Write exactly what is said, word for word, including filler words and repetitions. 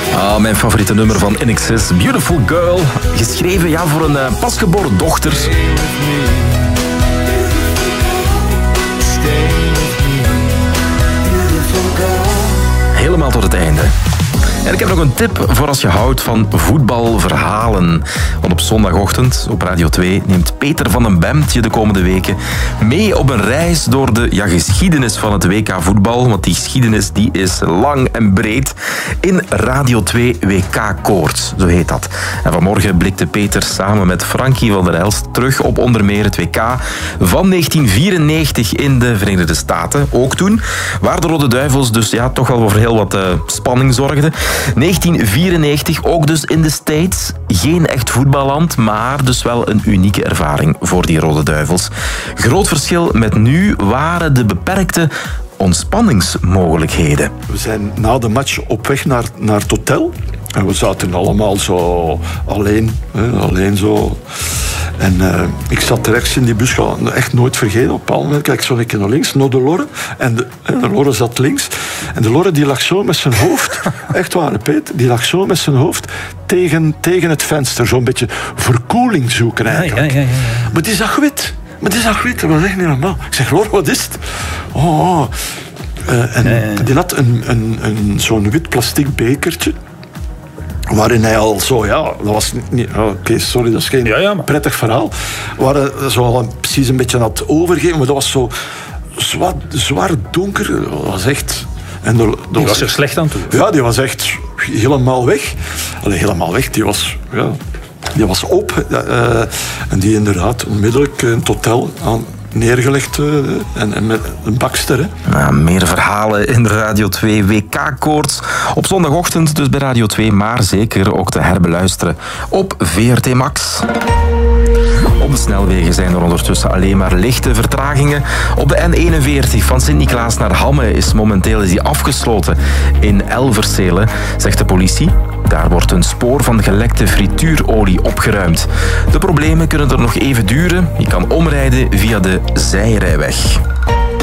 Ah, mijn favoriete nummer van In Excess, Beautiful Girl. Geschreven ja, voor een uh, pasgeboren dochter. Helemaal tot het einde. En ik heb nog een tip voor als je houdt van voetbalverhalen. Want op zondagochtend op Radio twee neemt Peter van den Bemt je de komende weken mee op een reis door de ja, geschiedenis van het W K voetbal. Want die geschiedenis die is lang en breed in Radio twee W K-koorts, zo heet dat. En vanmorgen blikte Peter samen met Frankie van der Elst terug op onder meer het W K van negentien vierennegentig in de Verenigde Staten. Ook toen, waar de Rode Duivels dus ja, toch wel voor heel wat uh, spanning zorgden. negentien vierennegentig, ook dus in de States. Geen echt voetballand, maar dus wel een unieke ervaring voor die Rode Duivels. Groot verschil met nu waren de beperkte ontspanningsmogelijkheden. We zijn na de match op weg naar, naar het hotel. En we zaten allemaal zo alleen. Hè, alleen zo. En uh, ik zat rechts in die bus, ga echt nooit vergeten. Op een bepaald moment kijk ik zo een keer naar links, naar de Lorre. En de, en de Lorre zat links. En de Lorre die lag zo met zijn hoofd, echt waar, Peet, die lag zo met zijn hoofd tegen, tegen het venster. Zo'n beetje verkoeling zoeken eigenlijk. Ja, ja, ja, ja. Maar die zag wit. Maar die zag wit, dat was echt niet normaal. Ik zeg, Lorre, wat is het? Oh, oh. Uh, en ja, ja, ja. Die had een, een, een, zo'n wit plastic bekertje. Waarin hij al zo, ja, dat was niet... Oh, Oké, okay, sorry, dat is geen ja, ja, maar... prettig verhaal. Waar hij zo al precies een beetje aan het overgeven, maar dat was zo zwaar, zwaar donker. Dat was echt... En de, dat die was, was er slecht aan toe. Ja, die was echt helemaal weg. Allee, helemaal weg, die was... Ja, die was op. Uh, en die inderdaad onmiddellijk in het hotel aan... neergelegd uh, en, en met een bakster. Hè. Nou, meer verhalen in de Radio twee W K-koorts. Op zondagochtend dus bij Radio twee, maar zeker ook te herbeluisteren op V R T Max. Op de snelwegen zijn er ondertussen alleen maar lichte vertragingen. Op de N eenenveertig van Sint-Niklaas naar Hamme is momenteel is die afgesloten in Elversele, zegt de politie. Daar wordt een spoor van gelekte frituurolie opgeruimd. De problemen kunnen er nog even duren. Je kan omrijden via de zijrijweg.